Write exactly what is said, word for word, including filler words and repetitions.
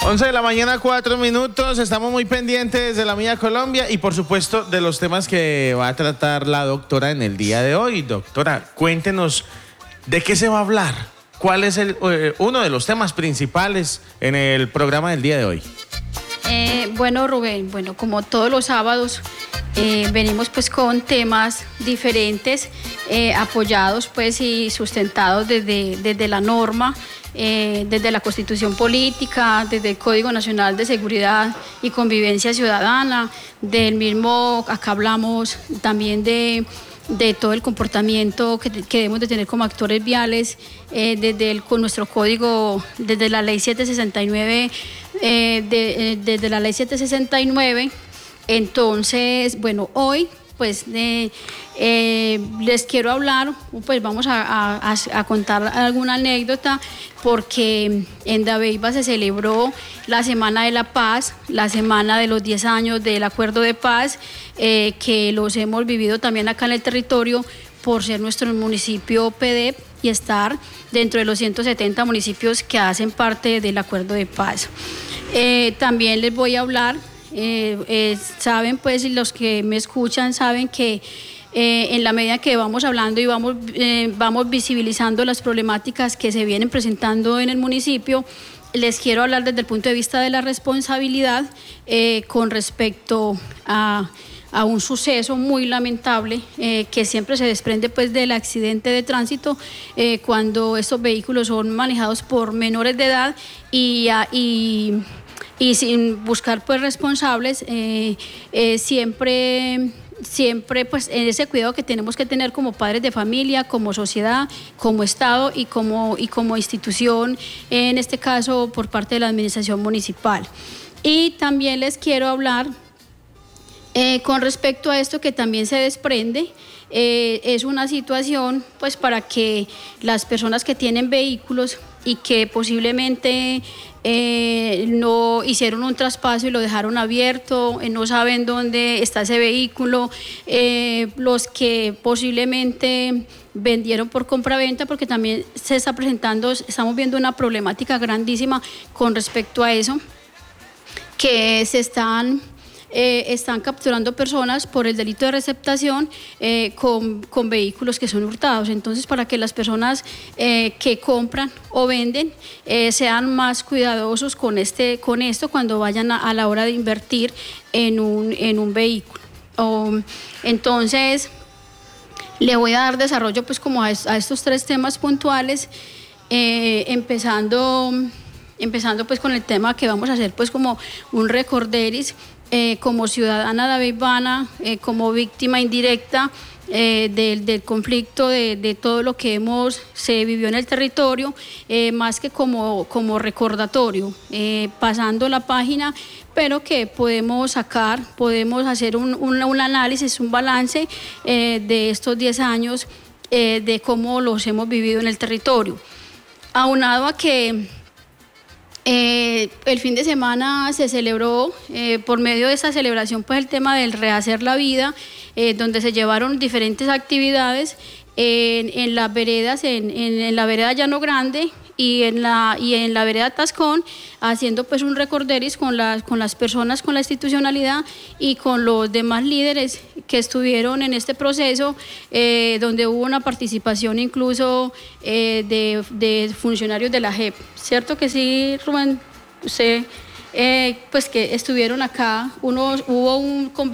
once de la mañana, cuatro minutos. Estamos muy pendientes de la Mía Colombia y, por supuesto, de los temas que va a tratar la doctora en el día de hoy. Doctora, cuéntenos de qué se va a hablar. ¿Cuál es el, eh, uno de los temas principales en el programa del día de hoy? Eh, bueno, Rubén, bueno, como todos los sábados, eh, venimos pues con temas diferentes, eh, apoyados pues y sustentados desde, desde la norma, eh, desde la Constitución Política, desde el Código Nacional de Seguridad y Convivencia Ciudadana, del mismo, acá hablamos también de... de todo el comportamiento que, que debemos de tener como actores viales, eh, desde el, con nuestro código, desde la ley setecientos sesenta y nueve, eh, de, eh, desde la ley setecientos sesenta y nueve. Entonces, bueno, hoy pues eh, eh, les quiero hablar, pues vamos a, a, a contar alguna anécdota, porque en Dabeiba se celebró la Semana de la Paz, la semana de los diez años del Acuerdo de Paz, eh, que los hemos vivido también acá en el territorio por ser nuestro municipio P D E P y estar dentro de los ciento setenta municipios que hacen parte del Acuerdo de Paz. Eh, también les voy a hablar, eh, eh, saben pues, y los que me escuchan saben que Eh, en la medida que vamos hablando y vamos, eh, vamos visibilizando las problemáticas que se vienen presentando en el municipio, les quiero hablar desde el punto de vista de la responsabilidad eh, con respecto a, a un suceso muy lamentable eh, que siempre se desprende pues, del accidente de tránsito eh, cuando estos vehículos son manejados por menores de edad y, y, y sin buscar pues, responsables, eh, eh, siempre... siempre pues en ese cuidado que tenemos que tener como padres de familia, como sociedad, como Estado y como, y como institución, en este caso por parte de la administración municipal. Y también les quiero hablar eh, con respecto a esto que también se desprende, eh, es una situación pues para que las personas que tienen vehículos y que posiblemente eh, no hicieron un traspaso y lo dejaron abierto, eh, no saben dónde está ese vehículo, eh, los que posiblemente vendieron por compraventa, porque también se está presentando, estamos viendo una problemática grandísima con respecto a eso, que se están... Eh, están capturando personas por el delito de receptación eh, con, con vehículos que son hurtados. Entonces, para que las personas eh, que compran o venden eh, sean más cuidadosos con, este, con esto cuando vayan a, a la hora de invertir en un, en un vehículo. Um, entonces, le voy a dar desarrollo pues, como a, a estos tres temas puntuales, eh, empezando, empezando pues, con el tema que vamos a hacer pues, como un recorderis. Eh, como ciudadana dabeibana, eh, como víctima indirecta eh, del, del conflicto, de, de todo lo que hemos, se vivió en el territorio, eh, más que como, como recordatorio, eh, pasando la página, pero que podemos sacar, podemos hacer un, un, un análisis, un balance eh, de estos diez años, eh, de cómo los hemos vivido en el territorio. Aunado a que Eh, el fin de semana se celebró, eh, por medio de esa celebración, pues el tema del rehacer la vida, eh, donde se llevaron diferentes actividades en, en las veredas, en, en, en la vereda Llano Grande y en la, y en la vereda Tascón, haciendo pues un recorderis con las, con las personas, con la institucionalidad y con los demás líderes que estuvieron en este proceso, eh, donde hubo una participación incluso eh, de, de funcionarios de la J E P. ¿Cierto que sí, Rubén? Usted, eh, pues que estuvieron acá, unos, hubo un conversatorio